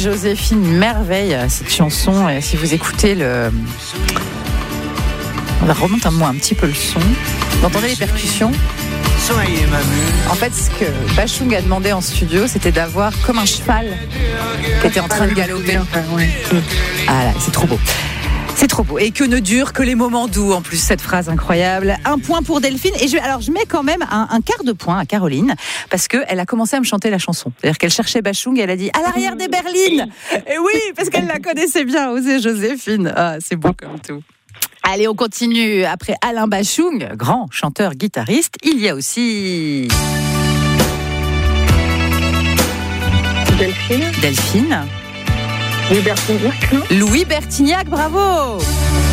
Joséphine, merveille cette chanson. Et si vous écoutez on remonte un petit peu le son. Vous entendez les percussions ? En fait, ce que Bashung a demandé en studio, c'était d'avoir comme un cheval qui était en train de galoper. Ah là, c'est trop beau. C'est trop beau. Et que ne durent que les moments doux, en plus, cette phrase incroyable. Un point pour Delphine. Et je mets quand même un quart de point à Caroline, parce qu'elle a commencé à me chanter la chanson. C'est-à-dire qu'elle cherchait Bashung et elle a dit « À l'arrière des berlines !» Et oui, parce qu'elle la connaissait bien, osez Joséphine. Ah, c'est beau comme tout. Allez, on continue. Après Alain Bashung, grand chanteur-guitariste, il y a aussi... Delphine. Louis Bertignac, bravo.